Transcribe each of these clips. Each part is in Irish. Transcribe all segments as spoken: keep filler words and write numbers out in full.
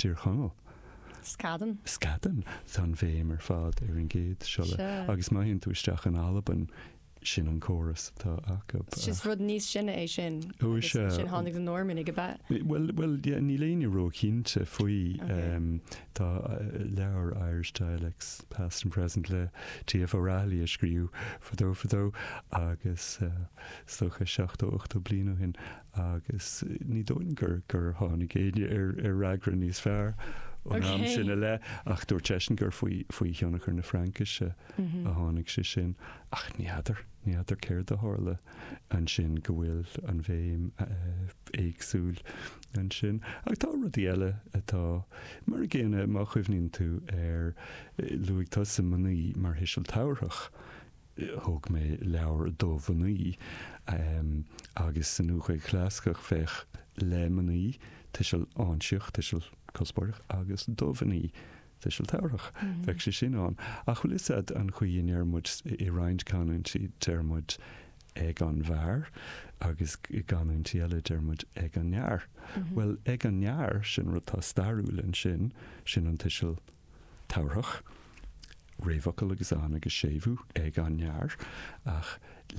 tír chanal. Scadan. Scadan, tan bhéim ar fad ar an géad seola. Agus má hinn tú isteach an Alban sin an chorus tá acab. Just rud níos sinna é sin. Ó se. Sin hánig an normin ag ba. Well, well, yeah, ní léine ro cínte faoi um, tá uh, leabhar Irish dialects past and present le T F O'Reilly a scríú fadó fadó agus uh, stocha seachta ochta blino hin agus uh, ní dóin gur gur hánig éide ar, ar ragra níos fearr ó nám sinna le ach dúir tesin gur faoi faoi cheannachar na Frankise mm-hmm. a hánig sé sin ach ní hadar ní hadar céir de hála an sin go bhfuil an bhéim uh, éagsúil an sin ag tá rudí eile atá mar géine má chuimhníonn tú ar luigh tá sa manaí mar hiisiil táirthach thug mé leabhar dómhaní um, agus san nuachaid chlascach fech le manaí tuisiil áinseach tuisiil cosbordach agus dómhaní tuisiil táirthach feic sé sin an ach chuil is an chuoin armud i roiint canan si dermud ag an bhar agus i ganan eile dermud ag an near. Mm-hmm. Well ag an near sin rutá starúil an sin sin an tuisiil táirthach réhhacail agus an agus séimhú ag an near ach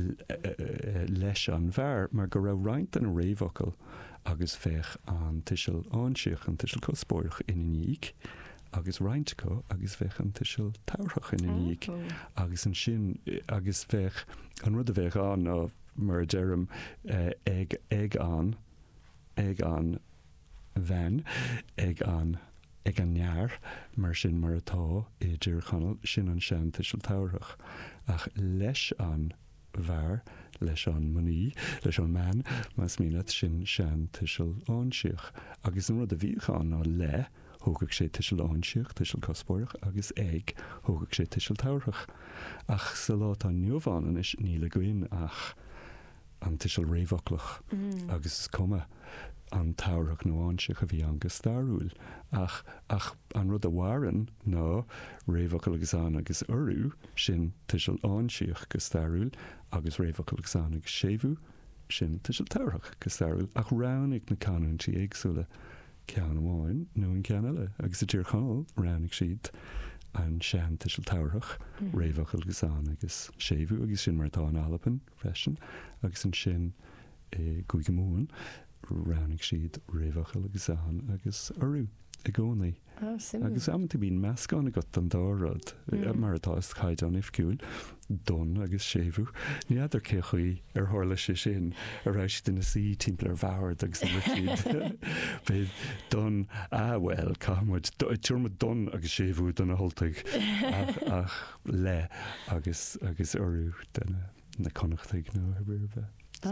leis an bhar mar go raibh roinnt an réhhacail agus fech an tuisiil áinseach an tuisiil cosbordach in níig agus roinnt go agus fech an tuisiil táirthach in níig oh, oh. agus an sin agus fech an rud a bheith an á mar dearm uh, ag, ag an ag an bhean ag an ag an near mar sin mar atá idir chanal sin an sean tuisiil táirthach ach leis an bhar leis an manaí leis an man mas míad sin sean tuisiil áinseach agus an rud a bhíán á le thugad sé tuisiil áinseach tuisiil cosbordach agus ag thugad sé tuisiil táirthach ach sa lá an neomhánan is níla goin ach an tuisiil réhhaclach mm. agus cuma an táirthach nó áinseach a bhí an go starúil ach ach an rud a bhharan ná réhhacail agus an agus orú sin tuisiil áinseach go starúil agus réhhacail agus an agus séimhú sin tuisiil táirthach go starúil ach ránig na canúintí éagsúla ceann amháin nó an ceann eile agus a tír chanal ránig siad an sean tuisiil táirthach mm. réhhacail agus an agus séimhú agus sin mar tá an Alban freisin agus an sin e, goig amháin ránig siad réhhacail agus an agus orú i gcónaí. Oh, agus amtí bín meascán a got an dárad mm. mar atá is chaid an ifciúil don agus séimhú ní idir céchuí ar tharla sé sin a ráis den na sí timp ar bhhar agus an be don ahfuil cámid tuirrma don agus séimhú don na holtaigh ach, ach le agus agus orú den na connachtaigh nó ar bhirbe.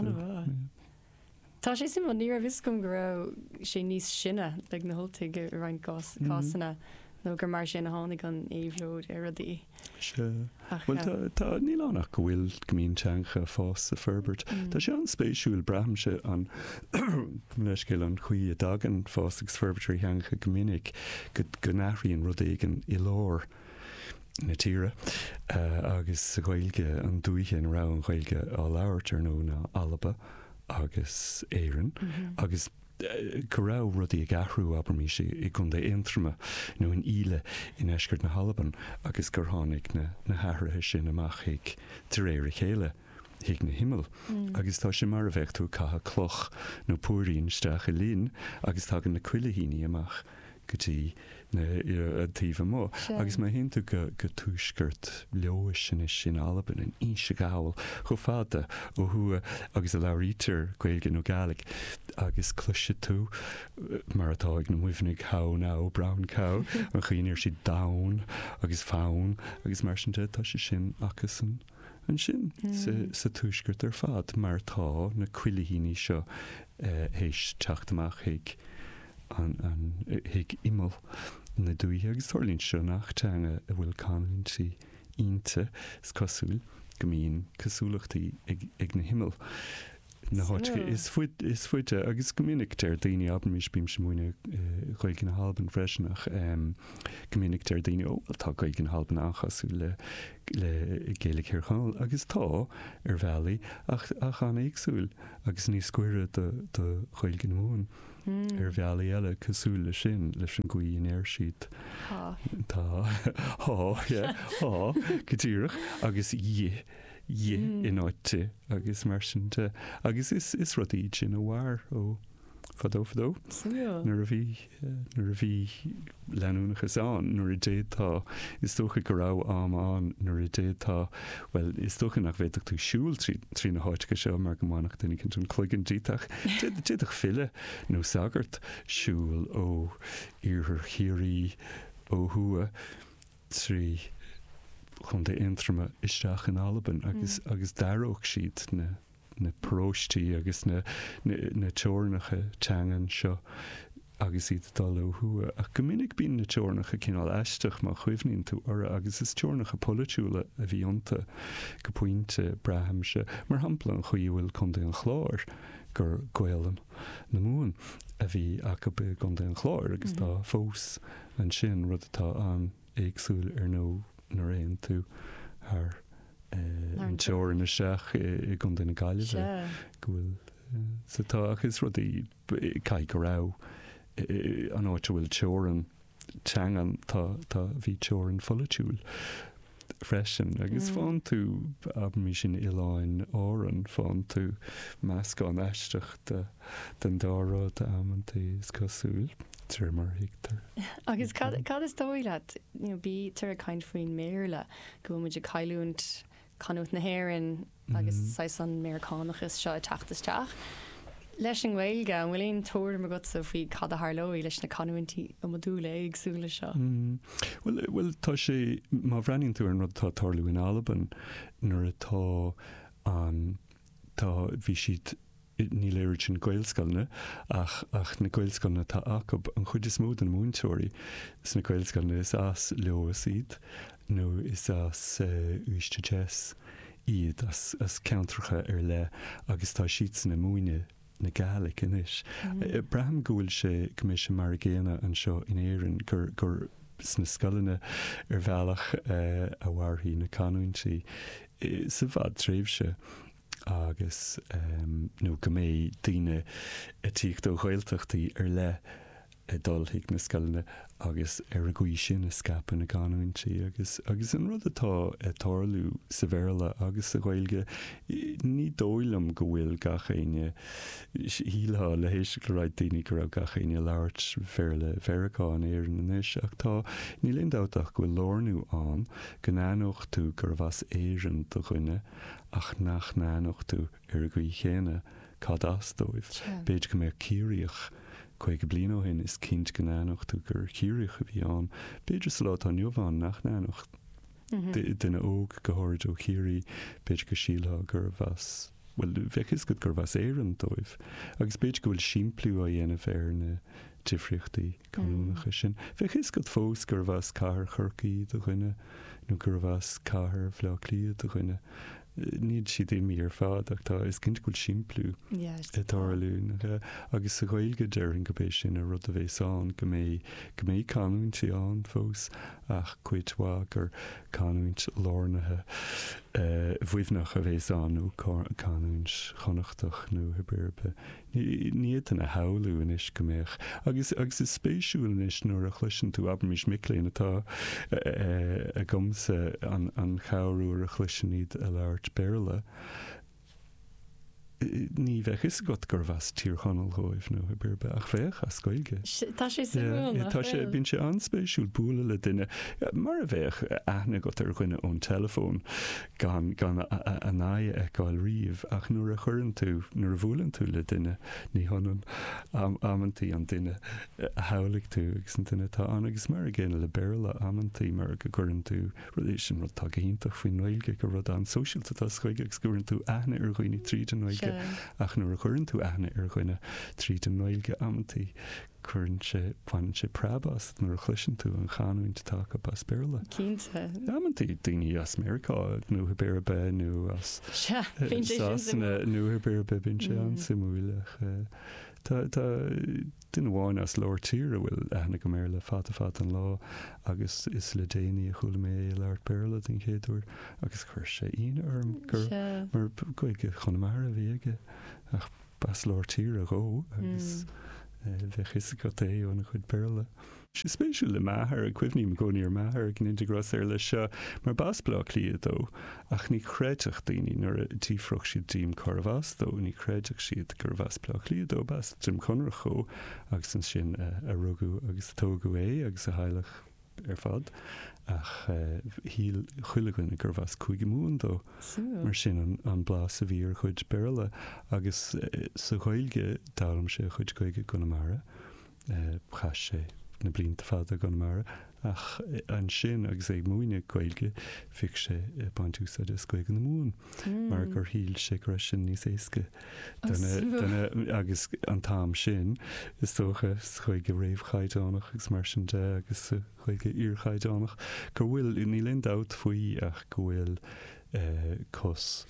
Tá sé sim ní a bhiscom go raibh sé níos sinne le na holtaigh ar roiint cásanna nó gur mar sin na tháinig an éhlód ar a dí. Se Well tá ní lánach go bhfuil gomín teanga fás a Ferbert. Tá sé an spéisiúil brahamse an leiscéil an chuí a dagan fás agus Ferbertí teanga gomininic go go nachraíonn rud éigen i lár na tíre uh, agus sa ghailge an dúithe an rá an ghailge á leabhartar nó na Alba agus éireann mm-hmm. agus uh, go rá rudí a gahrú aber mí sé i gún é intrama nó in íle in eisgurt na Halban agus gur tháinig na, na háirithe sin amach ag tar éir chéile hiag na himmel mm. agus tá sé mar a bheith tú catha cloch nó póirín steach a lín agus tá na cuilehíní amach gotí na tíomh mó. Agus má hén tú go, go túisgurt leois sin is sin Alban in íse gáil chu fada ó thua agus a labhrítar gaeilge nó Gaeilge agus cluise tú mar atá ag na muimhnig how ná brown cow an chuoinir si dain agus fáin agus mar sin tá sé sin agus an an sin mm. sa, sa túisgurt ar fad mar tá na cuilehíní seo uh, héis teachtamach ag an an hiig imel na dúithe agus thorlíonn seo nach teanga a bhfuil canúintí ionta cosúil go mbíonn cosúlachtaí ag, ag na himmel na háitce is fuid is fuide agus go minic tar daoine ab mis bím sem muoine chuig na Halban freisinach um, go minic tar daoine ó tá chuig na Halban achasú le le Gaeilge Chearchanal agus tá ar bhealaí ach ach an éagsúil agus níos cuire de de chuig na mún ar bheala eile cosúla sin leis an gcuí in air siad tá há há go dtíireach agus dhé dhé in áite agus mar sinnte agus is is rud iad sin ó bhhair ó fadó fadó nuair a bhí nuair a bhí leanúnachas an nuair i dé tá is tócha go rá am an nuair i dé tá well is tócha nach bhéadach tú siúil trí trí na háitecha seo mar go mánach duine cinn tún chluigean dítach déadach fille nó sagart siúil ó iarthar chiaí ó thua trí chun de intrama isteach in Alban agus agus daróg siad na na próistí agus na na teornacha teangan seo agus iad dal ó thua ach go minic bíonn na teornacha cinál eisteach má chuimhníonn tú ara agus is teornacha polúla a bhí ionta go pointe brahamse mar hampla an chuí bhfuil chun an chláir gur gcuilean na mún a bhí acha be chun an chláir agus tá fós an sin rud atá an éagsúil ar nó na réon tú th an teir na seach i gun na gaiile gohfuil sa tá agus rudí cai go rá an áit bhfuil teoran teangan tá bhí teoran folitiúil freisin agus fáin tú ab mí sin iláin áran fáin tú meascán eisteach den dárád amantí is cosúil tir mar hiictar. Agus cad is dóile bí tar a caiin faoin méle go muidir caiúnt canút na hhéireann agus sais an méarcánachas seo teachtasteach. Leis an bhilge an bhfuilon tóir mar go sa bhí cad a Harlóí leis na canúintí a modúla agsúla seo. Well well tá sé má bhreaníonn tú an rud tá tarlú in Alban nuair atá an tá bhí siad ní léir sin gailscalne ach ach na gailscalne tá acab an chud is mód an múntóirí is na gailscalne is as leoas iad nó is as uiste jazz iad as as countracha ar le agus tá siad san na múine na Gaelic inis. Braham gúil sé gomis mar géana an seo in éireann gur gur sna scalanne ar bhealach a bhharthaí na canúintí sa bhd tréimhse agus nó go mé daoine a tíocht ó ghailteachtaí ar le dul hiic na scalanne agus ar a gcuí sin a scapan na canúintí agus agus an rud atá tarlú sa bhéarla agus a ghailge ní dóilm go bhfuil gachéine hílá le hééis le ráid daoine go raibh gachéine leirt bhéarla bhearacáin éireann inis ach tá ní lindátach go lornú an go nánocht tú gur bhas éireann do chuine ach nach nánocht tú ar a gcuí chéine cad as dóibh beidir go mé círíoch chuig go blian ó hin is cinint go nánocht tú gur chiúirich a bhí an beidir sa lá tá neomháin nach nánocht duine óg go háir ó chiirí beidir go síla gur bhas well bheithchas go gur bhas éireann dóibh agus beidir go bhfuil siimplú a dhéanamh ar na difriochtaí canúnacha sin bheithchas go fós gur bhas cathair chorcaí do chuine nó gur bhas cathair bhleachlí do chuine níd si é mí ar fád ach tá is cinint goil siimplú tarlún agus sa ghailge dearan go bééis sin a rud a bhééis an go mé go mé canúintí an fós ach cuiidhá gur canúint lárnathe bhuiimhnach a bhééis an nó canúint chonachtach nó hebirbe níiad an a haú inis go méich agus agus is spéisiúil inis nuair a chluisisin tú ab mís miléin atá a gomsa an chaú a chluisisin iad a leir béle ní bheithchas go gur bhas tíorchanal róibh nó a birbe ach bheith a scoilge. Tá sé Tá sé bín sé anspéisiúil búla le duine mar a bheith aithna go ar chuine ón telefón gan gan a náid eáil riomh ach nuair a churann tú nuair a bhúlann tú le duine ní hanan ammantaí an duine a hálaigh tú agus an duine tá an agus mar a ggéine le béla ammantaí mar go gcurann tú rudééis sin rud tá íntaach faoin nóilge go rud an socialta tá scoige agus gcurann tú aithna ar chuoine tríd an nóilge ach nuair a churann tú aithna ar chuine tríd an nóilge ammantaí chuann sé bhain sé prabas nuair a chluisisin tú an chaúint take pas béla. Cínte. Ammantaí daoine as Americá nó hebéirbe nó as sásanna nó hebéirbe bin sé an simúileach Tá duine bháin as leir tíre bhfuil aithna go méile fat a fat an lá agus is le déine a chula mé leir béla den chéadúir agus chuir sé on orm gur mar chuige chunamara bhíige ach bas leir tíre ró agus bheith is go é óna chud bearla. Si spéisiú le maithir a cuimhní me gcóí ar maithir gin integras ar le seo mar basblá líad dó ach ní chréideach daoine nar a tífroch siad díim carhas dó ní chréideach siad gur bhasblá líad dó bas trim conra cho agus an sin a rugú agus tógu é agus a heileach ar fad ach híl chuilegann gur bhas chuige mún dó mar sin an blás a bhí ar chuid bearla agus sa ghailge dálam sé chuid chuige Connemara chas sé na blianta fada Connemara ach an sin agus ag múine gailge fic sé baintús a scoig an na mún mar gur híl sé go sin níos éisce agus an tám sin is tócha chuig go réomh chaidánach agus mar sin de agus chuig go ír chaidánach gur bhfuil ní linn dat faoi ach go bhfuil cos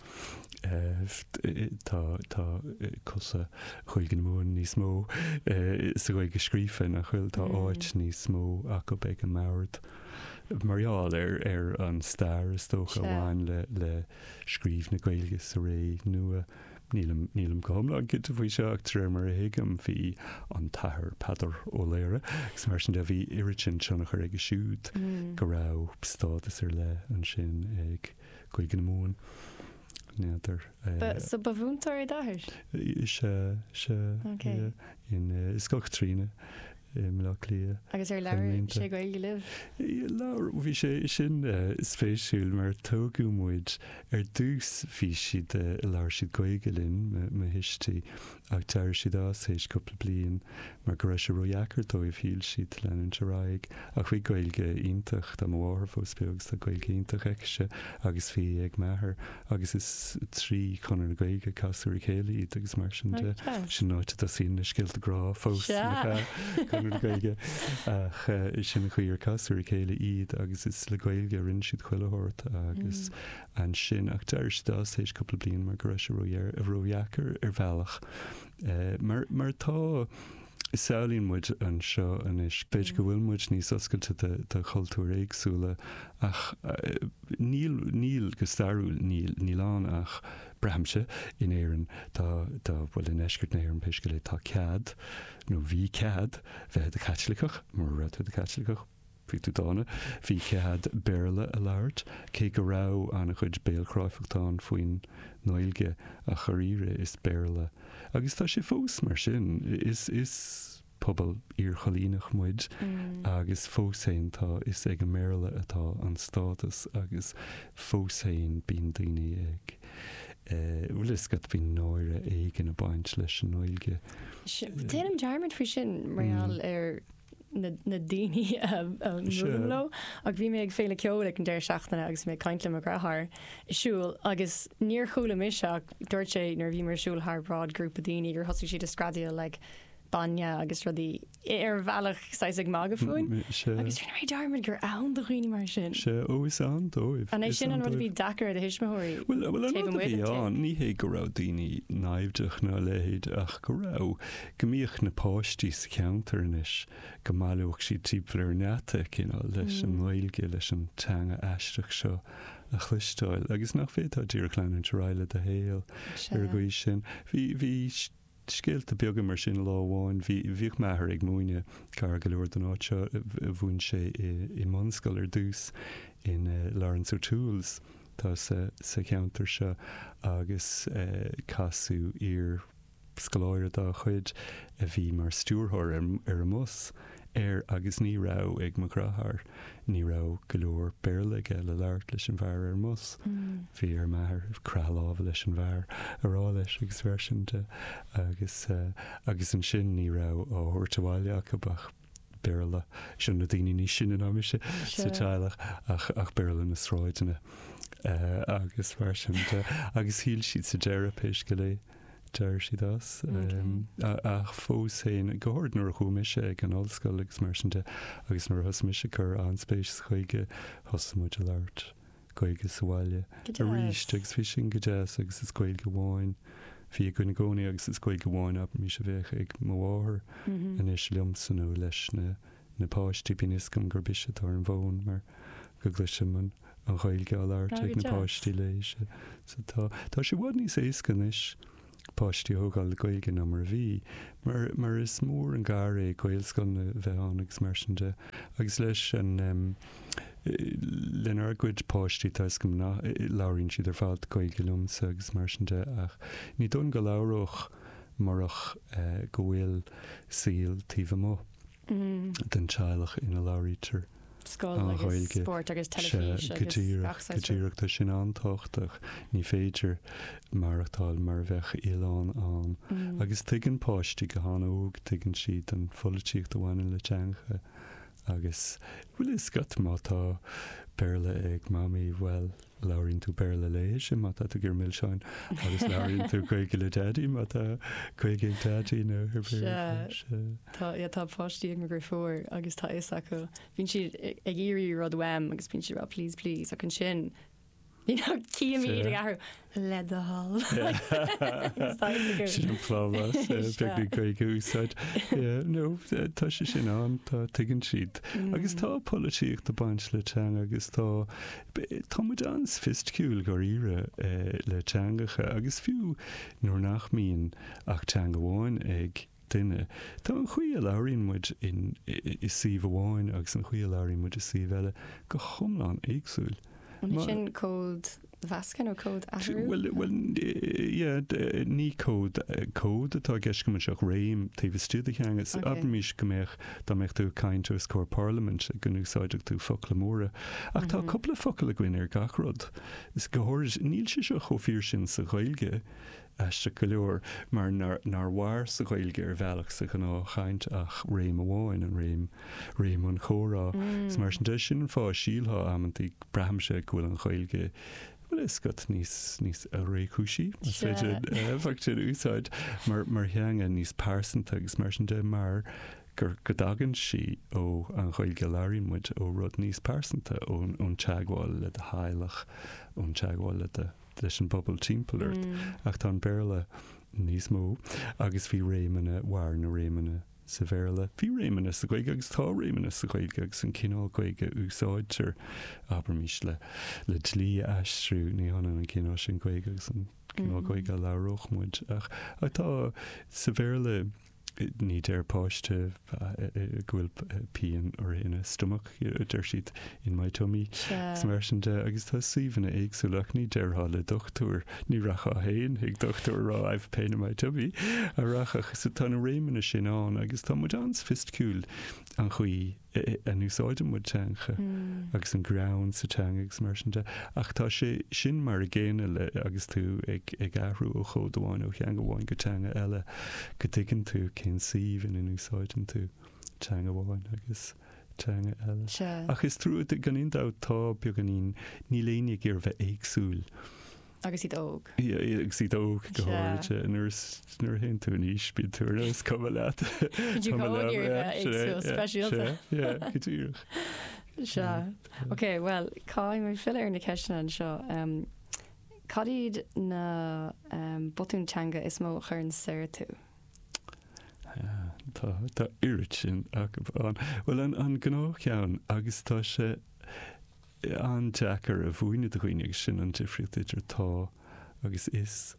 tá cosa chuig an mún níos mó sa chuig go scrífin a chuil tá áit níos mó a go beag an mát marall ar ar an stair is tócha bháin le le scríb na gailge sa ré nua nílam nílam comla an git bhí seach tre mar hiigem hí an tathir padar ó léire gus mar sin de bhí iritin sena chu ag siúd go rah stádas ar le an sin ag chuig an mún néidir sa bhúntar i dahir se se in is gach tríne me lia agus ar leir sé go ige libh leir bhí sé sin spéisiúil mar tógúmid ar dús hí siad leir siad goige linn me histí ag teir siad as hééis coppla blion mar go raibh sé roiheachar dóibh híl siad lenin teráig a chuig gailge ítach tá mhar fóspegus a gailge ítach eice agus bhí ag methir agus is trí chunar na gaige casúir chéala iad agus mar sin de sin náte a sin na scilta grá fós gaige ach sin chuir casúir chéile iad agus is le gailge rinn siad chuilethirt agus an sin ach deir siad as hééis coppla blion mar go raibh sé roiar a roiheachar ar bhealach mar mar tá is saolíonn muid an seo an is beidir go bhfuil muid níos oscailte de chultúr éagsúla ach níl níl go starúil níl nílán ach brehamse in éan tá bhfuil in eiscirt néir an peisce le tá cead nó bhí cead bheith a catlaicach mar rud a catlaicach fi tú dána hí cead bearla a láirt cé go rá anna chuid béalchráifachtán faoin nóilge a choíre is bearla agus tá sé fós mar sin is is pobl ar cholínach muid agus fósain tá is ag an méarla atá an stádas agus fósain bíon daoine ag bhfuil is go bhí náire ag in a baint leis an nóilge Té an dearmid fao sin marall ar na daoine lo ag bhí mé ag féle ceola an deir seachtainna agus mé caiintla a grathir siúil agus níor chuúla miseach dúirt sé nar bhí mar siúil th rád grúpa daoine gur thosaigh siad a scradaíil le banne agus rudí ar bhealach sais ag mága fúin agus mé dearmid gur ann do chuoine mar sin se óis an dóibh an é sin an rud bhí dachar a hisismóirí bhfuil ní hé go rah daoine naimhdeach ná léhéad ach go rah gomíoch na páistí sa counteris go máúach si típla ar neta cinál leis an mhailge leis an teanga eisteach seo a chluisteáil agus nach fétá ddíirchlein an teráile a héal ar gcuí sin hí hí scéalta beaga mar sin láháin bhíoh methir ag múine car go leir den áitse bhún sé i mscoil ar dús in Lawrence O'Toole's tá sa counter se agus casú ar scoláire dá chuid a bhí mar stúrthir ar a mus ar agus ní rá ag mo grathar ní rá go leor béirlaige le leart leis an bhar ar mus bhí ar methir crealáh leis an bhar ará leis agus verisiinte agus agus an sin ní rá ó thuirteháileach go bach béirla sin na daoine ní sin an aimiise sa teilech ach ach béirla na sráidena agus verisiinte agus híl siad sa deirepéis go lé deir si das ach fós héin gohord nuair a chumise ag an ollscoil agus marsinte agus nuair thos mise chur an spéis chuige thosamúid a leart chuige saháile a ríist agus fi sin go deas agus is cuil go bháin hí gona gcónaí agus is cuil go bháin ap mí se bheith ag mháthir in is liomsanú leis na na páistí bínis gom gur bise tar an bhin mar go gluisiman an chuil go leart ag na páistí léise tá tá sé bhd níos éascan is páistí ógáil goige ná mar bhí mar mar is mór an gar é goilscoilna bheith annigs mar sin de agus leis an um, lenar gcuid páistí tais go ná láiríonn siad ar fád goige lumsa agus mar sin de ach ní dún go láireach marach uh, go bhfuil síl tíomh mó den teilech ina láirítar Scoil agus sport agus telefís gotíireachta sin antáchtach ní féidir marachtáil mar bheith Ián an Mm. agus tuigeann páistí go hána óg tuigeann siad an folatíocht do bhhaine le teanga agus bhfuil is scat mátá perla ag mami bhfuil láiríonn tú perla léis sin mátá tú gur mil seáin agus láiríonn tú chuige le daddy mátá chuige ag daddy nó ar Tá yeah, tá páistí ag gur fór agus tá is acu bhín siad ag irí rud wem agus bín siad please please ac an sin cí mí ag air le a hall sin plás beagna chuige úsáid nó tá sé sin an tá tuigeann siad agus tá políocht a baint le teanga agus tá táid ans fistciúil go ire le teangacha agus fiú nóair nach mííon ach teanga bháin ag duine. Tá an chuí láiríonn muid in is síomh bháin agus an chuí láiríonn muid is síomh eile go chumlán éagsúil. sin cód Vascan ó cód ahrú? Well, well, yeah, ní cód cód atá gceis go seach réim taobh stúd cheangas ab mís go méich dá meich tú caiint tú scór Parliament gan úsáideach tú focail móra ach tá coppla focail a gcuine ar gachrod is gohairid níl si seo chomhír sin sa ghailge eiste go leor mar nar bhhair sa ghailge ar bhealach sa gan á chaint ach réim amháin an réim réim an chórá s mar sin de sin an fá síltha amantí brahamse gohfuil an ghailge Well is got níos níos a réúsí féidir úsáid mar mar heanga níos pásanta agus mar sin de mar gur godagan si ó an ghailge láiríonn muid ó rud níos pásanta ón ón teagháil le a hailech ón teagháil le leis an bobbal timpplairt ach tá an béle níos mó agus bhí réimena bhhair na réimena sa bhéile. Bhí réimena sa ghaige agus tá réimena sa ghaige agus an cinál ghaige úsáidtear aber mís le le tlí eistrú ní hanan an cinál sin ghaige agus an cinál ghaige leroch muid ach atá sa bhéile ní déir páiste ghfuil píon ar ina stomach idir siad in mai tumí mar sin de agus tá suíhanna éagsúlaach ní déirtha le dochtúr ní racha héin ag dochtúr rá aibh péna mai tumí a rachach sa tána réimena sin an agus tá mu ans fistciúil an chuí an úsáide mu teanga agus an ground sa teangagus mar sin de ach tá sé sin mar a ggéine le agus tú ag ag ahrú ó chodháin ó cheanga bháin go teanga eile go dtigann tú cén síomh in an úsáidan tú teanga bháin agus teanga eile ach is trú gan on dá tá beag gan ní ní léine gur bheith éagsúil agus iad óg agus iad óg go háirte nuair hen tú níos bí tú is cum leat gotíirech se Ok well cáim mé fill ar na ceisna an seo cadíad na botúntanga is mó chur an saoire tú Tá tá irid sin ach an well an an gná ceann agus tá sé an Jackar a bhúine a chuoine sin an difriúcht idir tá agus is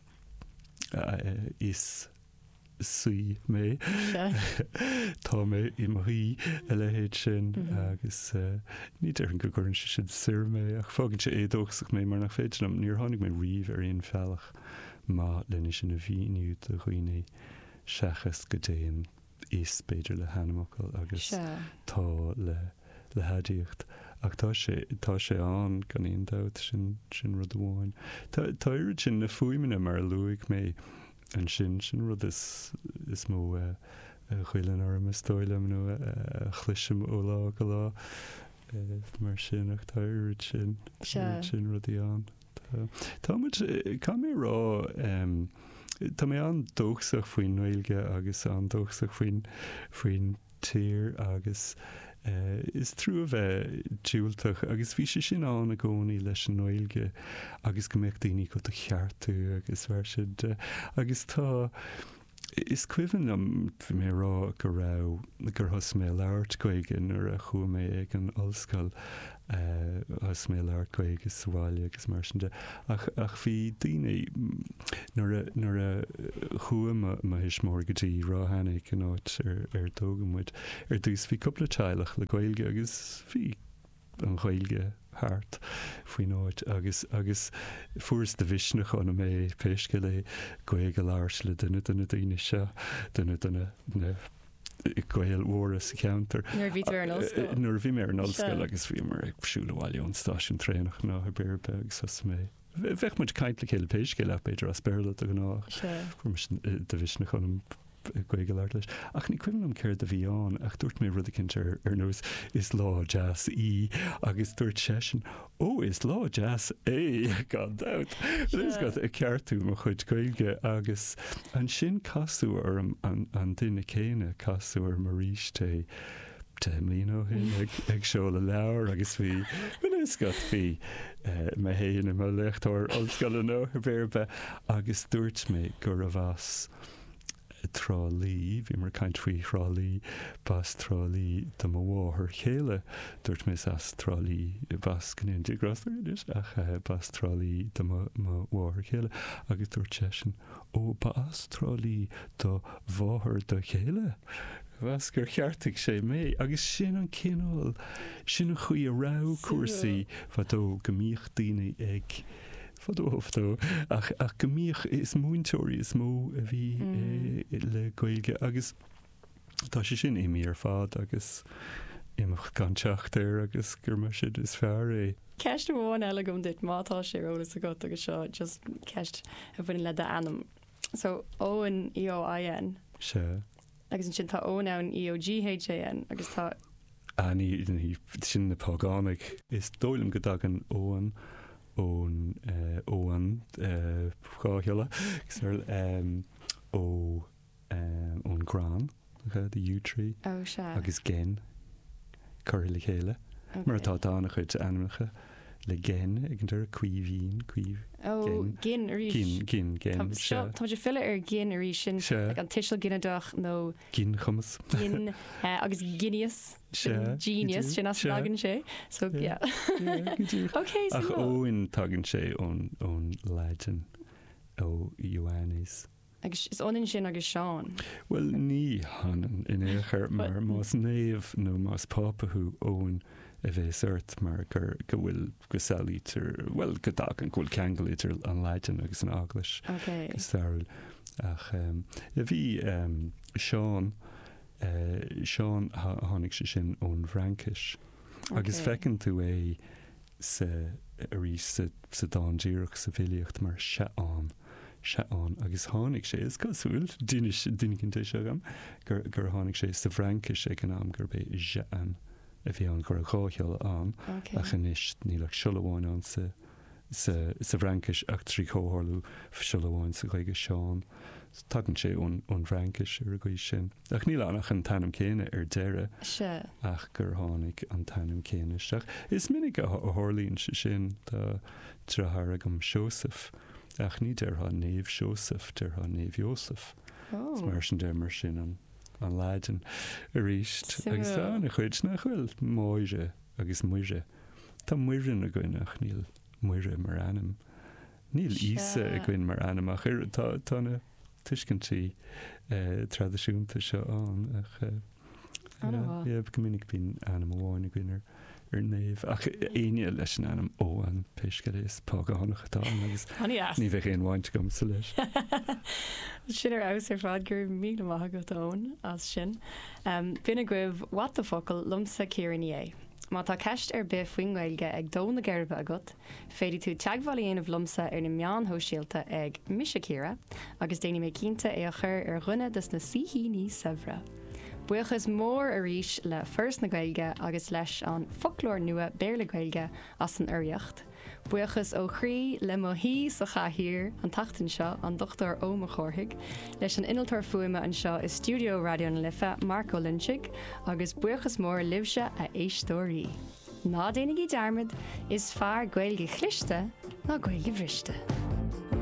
is suí mé tá mé i marí a lehéad sin agus ní ar an gogurann se sin sur mé ach fágann sé édóach mé mar nach féidir am níor tháinig mé riomh ar on fellach má lenne sin a bhíniu a chuoine seachas go déon is beidir le hanamachail agus tá le le hadíocht ach tá sé tá sé an gan on dat sin sin rud amháin. Tá irid sin na fuimena mar luigh mé an sin sin rud is is mó chuilean orm stoilem nó chluisiim ó lá go lá mar sin ach tá irid sin sin rudí an. Tá cá mé rá Tá mé an dóchsach faoin nuilge agus an dóchsach faoin faoin tír agus Uh, is trú a bheith dúilteach agus bhí sé sin an a gcónaí leis an nuilge agus go méid daoine go a cheartú agus bhar siad uh, agus tá is cuihann am bhí mé rá go rá gur thos mé leabhart chuigean ar a chu mé ag an ollscoil thos mé leabhart chuig is sáile agus mar sin de ach ach bhí daoine nuair a chua má is mór gotí ráhannig an áit ar ar dógammuid ar dús bhí coppla teilech le gailge agus bhí an gailge hart faoin áit agus agus fuair de bhisne chun mé péisce le gaige láirs le duine duna daoine se duine duna gail mhór sa counter. Nuair bhí ar an ollscoil. Nuair bhí mé ar an ollscoil agus bhí mar ag siúlahhailún stáisiún trénach ná a bearbe agus sa mé. Bheith muid caiint le chéile péisce le beidir as béirla a gnách de bhisne chun gaige leir leis. Ach ní cuimann am céir de bhíán ach dúirt mé rud cinnte ar nós is lá jazz í agus dúirt sesin ó is lá jazz é gan dat. Is got a ceartú mo chuid gaige agus an sin casú ar an duine céine casú ar maríis té Temlíno hin ag seo le leabhar agus bhí is got bhí me héana má lechtár ollscoil nó ar bhéirbe agus dúirt mé gur a bhas trálí, bhí mar caiint faoi trálí bas trálí do má bháthair chéile dúirt mé as trálí bas gnéon diagrasúidir ach bas trálí do má bháthair chéile agus dúirt sesin ó bas trálí do bháthair do chéile. Bhas gur cheartach sé mé agus sin an cinál sin a chuí a rá cuasaí fadó gomíoch daoine ag fadóftó ach ach gomíoch is múintóirí is mó a bhí le gailge agus tá sé sin imí ar fád agus imach gan teachtar agus gur mar siad is fear é. Ceist bháin eile gom dit mátá sé rólas a go agus seo just ceist a bhain le de anam. So óan E O I N Se. agus sin tá ó ann E O G H A N agus tá Aní sin na págánig is dóilm go dagan óan ón óan cháheile ó ón grán de U-tree agus gen chuir le chéile mar atá dána chuid animacha le gen ag an tar cuihín cuih gin gin gen Tá sé fiile ar gin a rí sin an tiisiil ginneach nó gin chumas gin agus Guineas genius sin as tagann sé so ach óin tagann sé ón ón leiden ó Ioannis. Agus is onin sin agus Seán. Well ní hanan in éair mar más néamh nó más pápathú ón a bheith suirt mar gur go bhfuil go saolítar well go dagan ghfuil ceangalítar an leiden agus an aglas gus saoil ach a bhí Seán Seán tháinig sé sin ón Frankis agus fecinn tú é sa rí sa dándíireach sa bhilíocht mar seán seán agus tháinig sé is cosúil duine cinnte segam gur gur tháinig sé sa Frankis ag an am gur bé seán a bhí an gur a chácheil an a chanis nílach siolahháin an sa sa Frankis ach trí chóthirlú siolahháin sa chuige Seán tagann sé ón Frankis ar a gcuid sin. Ach níl annach an tanam céine ar deire ach gur tháinig an tanam céine seach. Is minic a tharlíonn sin tá trethar agam Seosaf ach ní deirtha néomh Seosaf deirtha néomh Jósef. Mar sin deir mar sin an an leiden a ríist agus tána chuid nach chfuil máire agus muire. Tá muire a gcuineach níl muire mar anam. Níl ísa a gcuin mar anamach ar tána tuiscintí tradiisiúnta seo an ach go minic bín anam amháin a gcuinar ar néomh ach aine leis an anam ó an peisce is págánnach atá agus ní bheith éon bhaint gom sa leis. Sin ar aus ar fád gur mí amach go ón as sin. Bhína goibh wat a focail lumsa céirí é. Má tá ceist ar bith faoinghilge ag dóna geirbe agat, féidir tú teagháilíonmh lumsa ar na meán hóisialta ag misisecíra, agus déanaine mé cínta é a chur ar runne dus na sihíní sahra. Buchas mór a ríis le first na gailge agus leis an folklór nua béirla gailge as an uiriocht. Buchas ó chrí le mo hí sa chathír an tatan seo an dochtar ó mo chorthaig, leis an inaltar fuime an seo is Studio Radio na Lifa Marco Lynchig agus buchas mór libse a éistóí. Ná déananig í dearmid is fear gailge chlichte ná gailge bhriste.